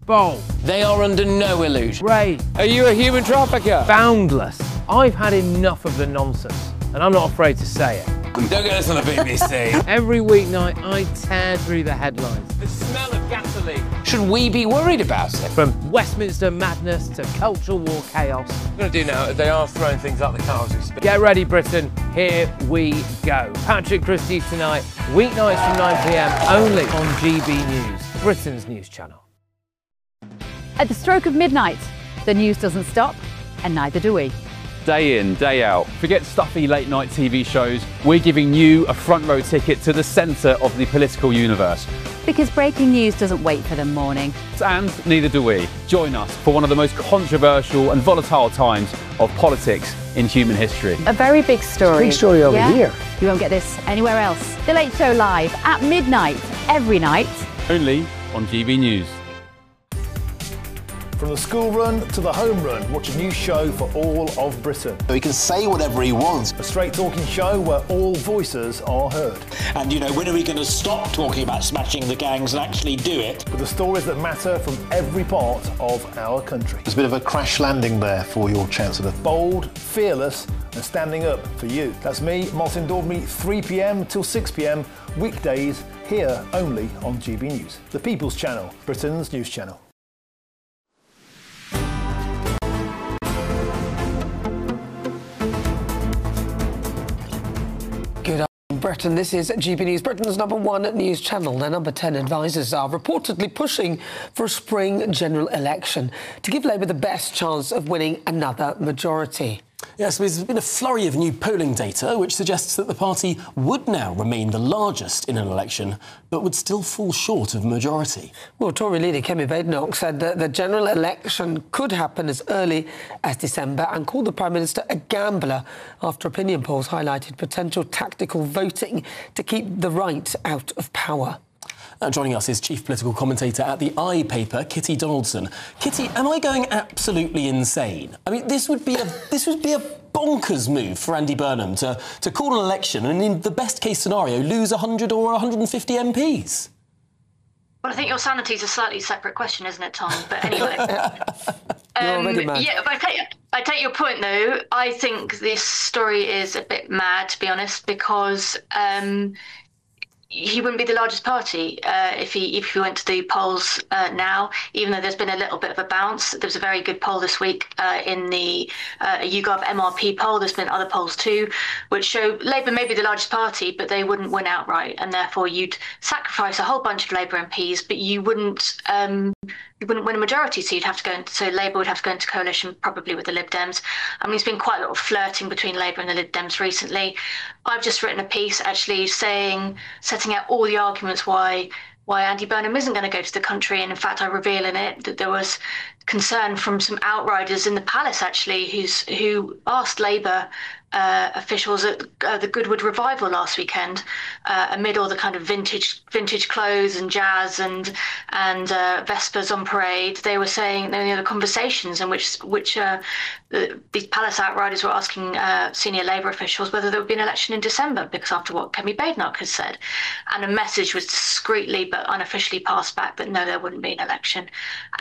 Bold. They are under no illusion. Brave. Are you a human trafficker? Boundless. I've had enough of the nonsense, and I'm not afraid to say it. Don't get this on the BBC. Every weeknight, I tear through the headlines. The smell of gasoline. Should we be worried about it? From Westminster madness to cultural war chaos. What I'm going to do now is they are throwing things out the car as we speak. Get ready, Britain. Here we go. Patrick Christie tonight, weeknights from 9 p.m, only on GB News, Britain's news channel. At the stroke of midnight, the news doesn't stop, and neither do we. Day in, day out. Forget stuffy late night TV shows. We're giving you a front row ticket to the centre of the political universe. Because breaking news doesn't wait for the morning. And neither do we. Join us for one of the most controversial and volatile times of politics in human history. A very big story. Big story over here. You won't get this anywhere else. The Late Show live at midnight, every night. Only on GB News. From the school run to the home run, watch a new show for all of Britain. So he can say whatever he wants. A straight talking show where all voices are heard. And, you know, when are we going to stop talking about smashing the gangs and actually do it? With the stories that matter from every part of our country. There's a bit of a crash landing there for your Chancellor. Bold, fearless and standing up for you. That's me, Martin Daubney, 3 p.m. till 6 p.m, weekdays, here only on GB News. The People's Channel, Britain's news channel. Britain, this is GB News, Britain's #1 news channel. Their #10 advisers are reportedly pushing for a spring general election to give Labour the best chance of winning another majority. Yes, there's been a flurry of new polling data which suggests that the party would now remain the largest in an election, but would still fall short of majority. Well, Tory leader Kemi Badenoch said that the general election could happen as early as December and called the Prime Minister a gambler after opinion polls highlighted potential tactical voting to keep the right out of power. Joining us is chief political commentator at the I paper, Kitty Donaldson. Kitty, am I going absolutely insane? I mean, this would be a bonkers move for Andy Burnham to call an election and, in the best case scenario, lose 100 or 150 MPs. Well, I think your sanity is a slightly separate question, isn't it, Tom? But anyway. Yeah, but I take your point, though. I think this story is a bit mad, to be honest, because he wouldn't be the largest party if he went to the polls now, even though there's been a little bit of a bounce. There was a very good poll this week in the YouGov MRP poll. There's been other polls too, which show Labour may be the largest party, but they wouldn't win outright, and therefore you'd sacrifice a whole bunch of Labour MPs, but you wouldn't win a majority, so so Labour would have to go into coalition probably with the Lib Dems. I mean, there's been quite a lot of flirting between Labour and the Lib Dems recently. I've just written a piece actually setting out all the arguments why Andy Burnham isn't going to go to the country, and in fact I reveal in it that there was concern from some outriders in the palace actually who asked Labour officials at the Goodwood Revival last weekend, amid all the kind of vintage clothes and jazz and Vespers on parade. They were saying there were conversations in which these palace outriders were asking senior Labour officials whether there would be an election in December, because after what Kemi Badenoch has said, and a message was discreetly but unofficially passed back that no, there wouldn't be an election.